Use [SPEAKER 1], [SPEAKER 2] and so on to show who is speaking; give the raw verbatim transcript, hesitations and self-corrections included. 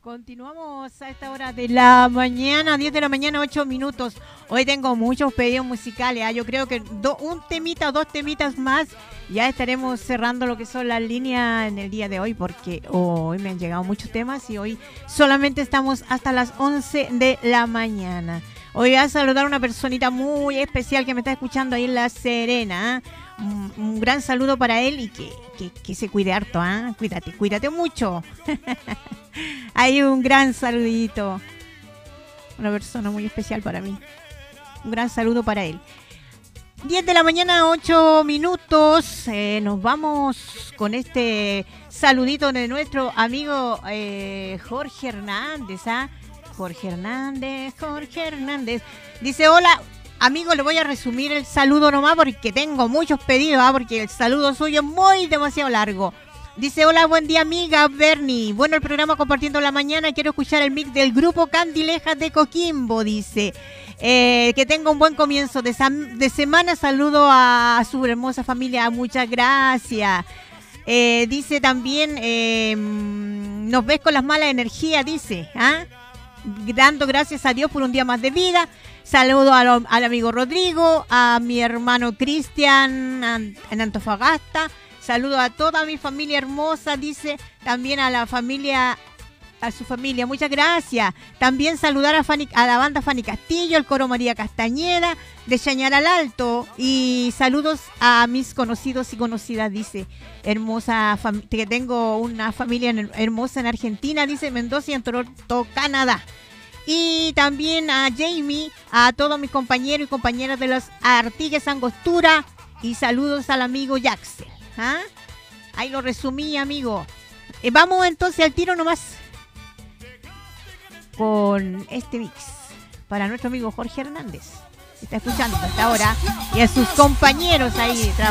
[SPEAKER 1] Continuamos a esta hora de la mañana, diez de la mañana, ocho minutos. Hoy tengo muchos pedidos musicales. ¿eh? Yo creo que do, un temita o dos temitas más. Ya estaremos cerrando lo que son las líneas en el día de hoy, porque hoy me han llegado muchos temas y hoy solamente estamos hasta las once de la mañana. Hoy voy a saludar a una personita muy especial que me está escuchando ahí en La Serena. ¿eh? Un, un gran saludo para él y que, que, que se cuide harto. ¿eh? Cuídate, cuídate mucho. Hay un gran saludito. Una persona muy especial para mí. Un gran saludo para él. diez de la mañana, ocho minutos. Eh, nos vamos con este saludito de nuestro amigo eh, Jorge Hernández. ¿ah? Jorge Hernández, Jorge Hernández. Dice, hola, amigo, le voy a resumir el saludo nomás porque tengo muchos pedidos, ¿ah? Porque el saludo suyo es muy demasiado largo. Dice, hola, buen día, amiga Bernie. Bueno, el programa Compartiendo la Mañana. Quiero escuchar el mix del grupo Candilejas de Coquimbo, dice. Eh, que tenga un buen comienzo de, de semana. Saludo a, a su hermosa familia. Muchas gracias. Eh, dice también, eh, nos ves con las malas energías, dice. ¿ah? Dando gracias a Dios por un día más de vida. Saludo a lo, al amigo Rodrigo, a mi hermano Cristian en Antofagasta. Saludo a toda mi familia hermosa, dice, también a la familia, a su familia, muchas gracias. También saludar a, Fanny, a la banda Fanny Castillo, el coro María Castañeda, de Chañar al Alto, y saludos a mis conocidos y conocidas, dice, hermosa, fam- que tengo una familia en, hermosa en Argentina, dice Mendoza y en Toronto, Canadá. Y también a Jamie, a todos mis compañeros y compañeras de los Artigues Angostura, y saludos al amigo Jaxel. ¿Ah? Ahí lo resumí, amigo. Eh, vamos entonces al tiro nomás con este mix para nuestro amigo Jorge Hernández. Está escuchando hasta ahora y a sus compañeros ahí.